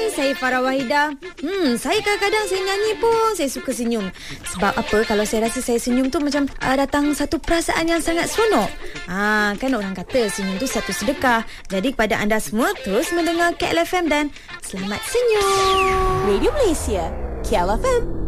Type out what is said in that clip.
saya Farah Wahidah. Saya kadang-kadang saya nyanyi pun saya suka senyum. Sebab apa? Kalau saya rasa saya senyum tu macam datang satu perasaan yang sangat seronok. Kan orang kata senyum tu satu sedekah. Jadi kepada anda semua, terus mendengar KL FM dan selamat senyum. Radio Malaysia, KL FM.